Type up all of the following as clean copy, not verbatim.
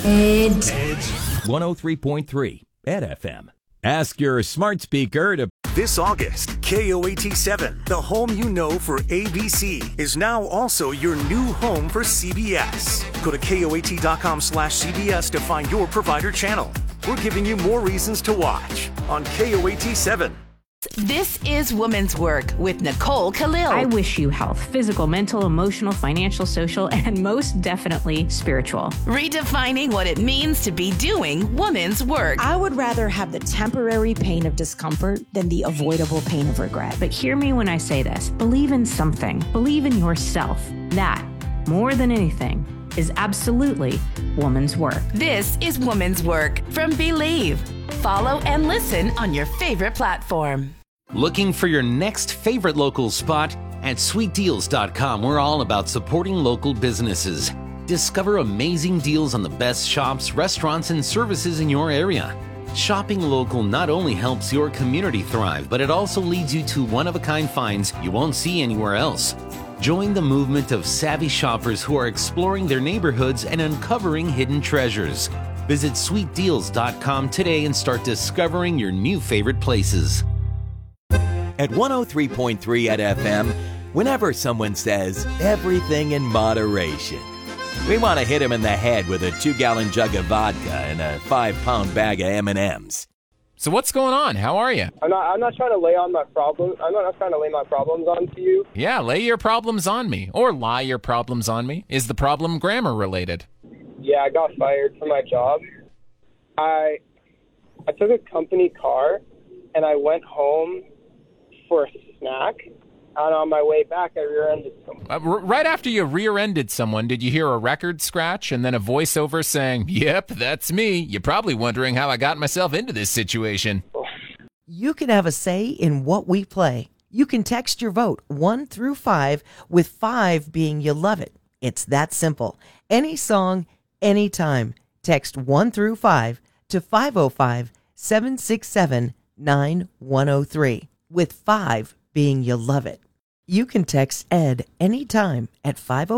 Edge. 103.3 at FM. Ask your smart speaker to... This August, KOAT7, the home you know for ABC, is now also your new home for CBS. Go to KOAT.com/CBS to find your provider channel. We're giving you more reasons to watch on KOAT7. This is Women's Work with Nicole Khalil. I wish you health, physical, mental, emotional, financial, social, and most definitely spiritual. Redefining what it means to be doing women's work. I would rather have the temporary pain of discomfort than the avoidable pain of regret. But hear me when I say this. Believe in something. Believe in yourself. That, more than anything, is absolutely woman's work. This is Women's Work from Believe. Follow and listen on your favorite platform. Looking for your next favorite local spot? At sweetdeals.com, we're all about supporting local businesses. Discover amazing deals on the best shops, restaurants, and services in your area. Shopping local not only helps your community thrive, but it also leads you to one-of-a-kind finds you won't see anywhere else. Join the movement of savvy shoppers who are exploring their neighborhoods and uncovering hidden treasures. Visit sweetdeals.com today and start discovering your new favorite places. At 103.3 at FM, whenever someone says everything in moderation, we want to hit them in the head with a 2-gallon jug of vodka and a 5-pound bag of M&Ms. So what's going on? How are you? I'm not trying to lay on my problems. I'm not trying to lay my problems onto you. Yeah, lay your problems on me. Or lie your problems on me. Is the problem grammar related? Yeah, I got fired from my job. I took a company car, and I went home for a snack. And on my way back, I rear-ended someone. Right after you rear-ended someone, did you hear a record scratch and then a voiceover saying, "Yep, that's me. You're probably wondering how I got myself into this situation." You can have a say in what we play. You can text your vote 1 through 5, with 5 being you love it. It's that simple. Any song, anytime. Text 1 through 5 to 505-767-9103, with 5 being you love it. You can text Ed anytime at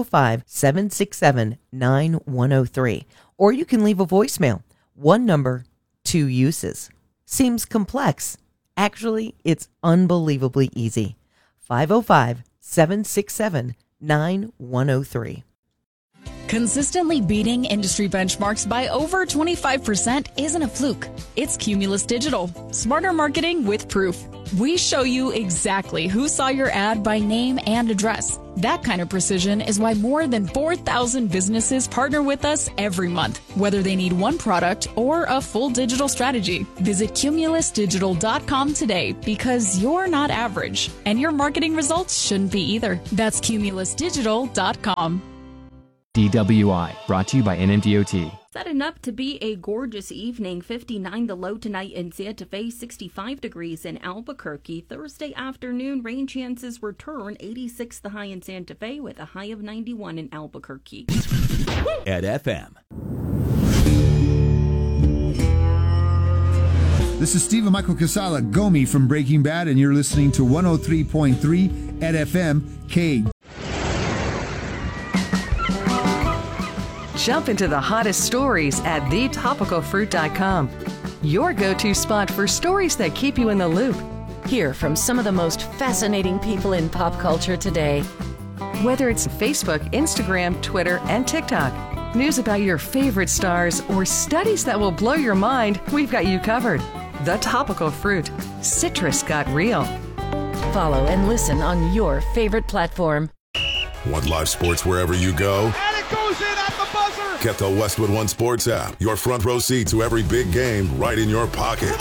505-767-9103, or you can leave a voicemail. 1 number, 2 uses. Seems complex. Actually, it's unbelievably easy. 505-767-9103. Consistently beating industry benchmarks by over 25% isn't a fluke. It's Cumulus Digital. Smarter marketing with proof. We show you exactly who saw your ad by name and address. That kind of precision is why more than 4,000 businesses partner with us every month, whether they need one product or a full digital strategy. Visit cumulusdigital.com today, because you're not average, and your marketing results shouldn't be either. That's cumulusdigital.com. DWI, brought to you by NMDOT. Setting up to be a gorgeous evening. 59 the low tonight in Santa Fe, 65 degrees in Albuquerque. Thursday afternoon, rain chances return. 86 the high in Santa Fe, with a high of 91 in Albuquerque. At FM. This is Stephen Michael Casala, Gomi from Breaking Bad, and you're listening to 103.3 at FM K. Jump into the hottest stories at thetopicalfruit.com. Your go-to spot for stories that keep you in the loop. Hear from some of the most fascinating people in pop culture today. Whether it's Facebook, Instagram, Twitter, and TikTok, news about your favorite stars, or studies that will blow your mind, we've got you covered. The Topical Fruit. Citrus got real. Follow and listen on your favorite platform. Want live sports wherever you go? And it goes in at the buzzer! Get the Westwood One Sports app. Your front row seat to every big game right in your pocket.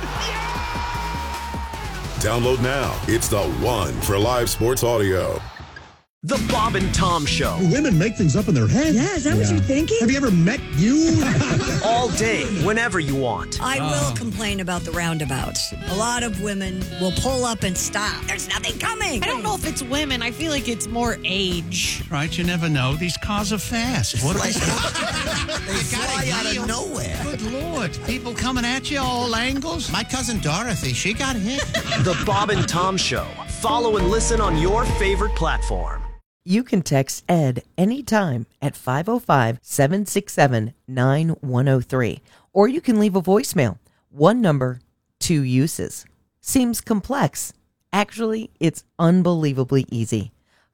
Download now. It's the one for live sports audio. The Bob and Tom Show. Women make things up in their head. Yeah, is that what you're thinking? Have you ever met you? All day, whenever you want. I will complain about the roundabouts. A lot of women will pull up and stop. There's nothing coming. I don't know if it's women. I feel like it's more age. Right, you never know. These cars are fast. What They fly out of nowhere. Good Lord. People coming at you all angles. My cousin Dorothy, she got hit. The Bob and Tom Show. Follow and listen on your favorite platform. You can text ED anytime at 505-767-9103. Or you can leave a voicemail. One number, two uses. Seems complex. Actually, it's unbelievably easy.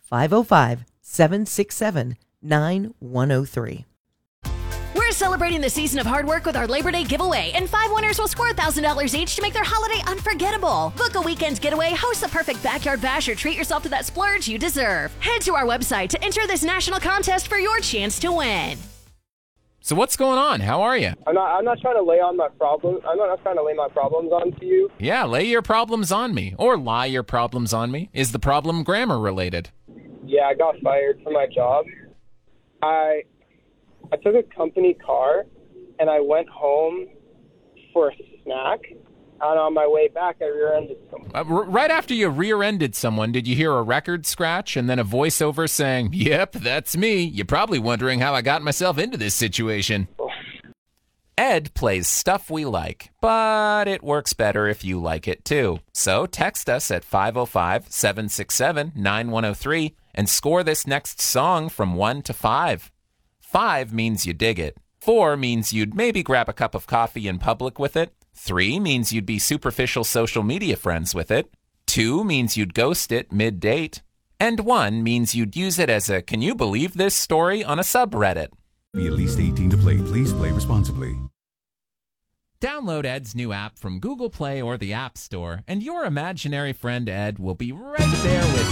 505-767-9103. We're celebrating the season of hard work with our Labor Day giveaway, and 5 winners will score $1,000 each to make their holiday unforgettable. Book a weekend getaway, host the perfect backyard bash, or treat yourself to that splurge you deserve. Head to our website to enter this national contest for your chance to win. So what's going on? How are you? I'm not trying to lay on my problems. I'm not trying to lay my problems onto you. Yeah, lay your problems on me. Or lie your problems on me. Is the problem grammar related? Yeah, I got fired from my job. I took a company car, and I went home for a snack. And on my way back, I rear-ended someone. Right after you rear-ended someone, did you hear a record scratch and then a voiceover saying, "Yep, that's me. You're probably wondering how I got myself into this situation." Ed plays stuff we like, but it works better if you like it too. So text us at 505-767-9103 and score this next song from 1 to 5. 5 means you dig it. 4 means you'd maybe grab a cup of coffee in public with it. 3 means you'd be superficial social media friends with it. 2 means you'd ghost it mid-date. And 1 means you'd use it as a "can you believe this" story on a subreddit. Be at least 18 to play. Please play responsibly. Download Ed's new app from Google Play or the App Store, and your imaginary friend Ed will be right there with